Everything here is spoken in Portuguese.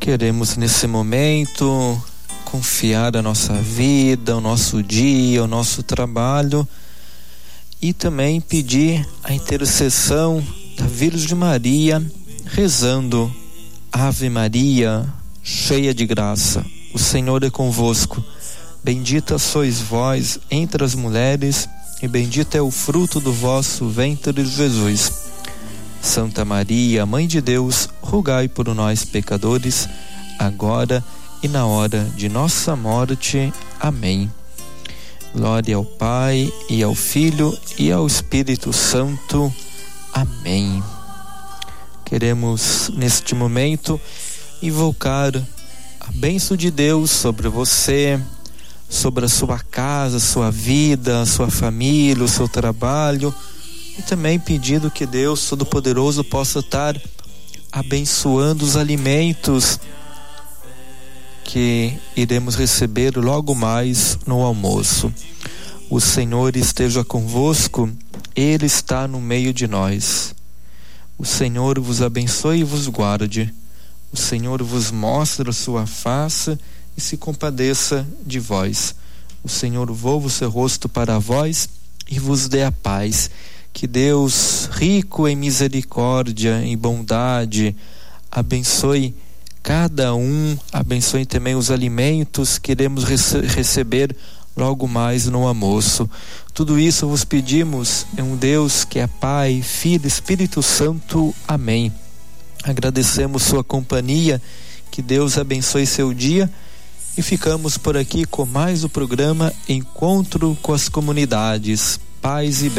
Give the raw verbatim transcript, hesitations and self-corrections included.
Queremos nesse momento confiar a nossa vida, o nosso dia, o nosso trabalho e também pedir a intercessão da Virgem Maria, rezando: Ave Maria, cheia de graça, o Senhor é convosco. Bendita sois vós entre as mulheres e bendito é o fruto do vosso ventre, Jesus. Santa Maria, Mãe de Deus, rogai por nós pecadores, agora e na hora de nossa morte. Amém. Glória ao Pai, e ao Filho, e ao Espírito Santo. Amém. Queremos, neste momento, invocar a bênção de Deus sobre você, sobre a sua casa, sua vida, a sua família, o seu trabalho, e também pedindo que Deus Todo-Poderoso possa estar abençoando os alimentos que iremos receber logo mais no almoço. O Senhor esteja convosco, Ele está no meio de nós. O Senhor vos abençoe e vos guarde. O Senhor vos mostre a sua face e se compadeça de vós. O Senhor volva o seu rosto para vós e vos dê a paz. Que Deus, rico em misericórdia, em bondade, abençoe cada um, abençoe também os alimentos que iremos rece- receber logo mais no almoço. Tudo isso vos pedimos em um Deus que é Pai, Filho, Espírito Santo. Amém. Agradecemos sua companhia, que Deus abençoe seu dia, e ficamos por aqui com mais o programa Encontro com as Comunidades. Paz e bem.